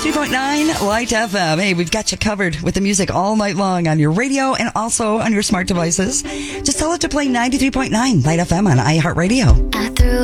93.9 Light FM. Hey, we've got you covered with the music all night long on your radio and also on your smart devices. Just tell it to play 93.9 Light FM on iHeartRadio. I threw